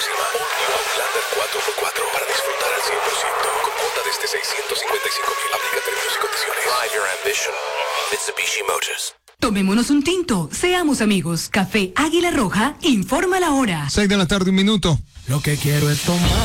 próxima. Un New Outlander 4x4 para disfrutar al 100%. Con cuota desde $655,000. Aplica términos y condiciones. Drive your ambition. Mitsubishi Motors. Tomémonos un tinto, seamos amigos. Café Águila Roja, informa la hora. 6 de la tarde, 1 minuto. Lo que quiero es tomar.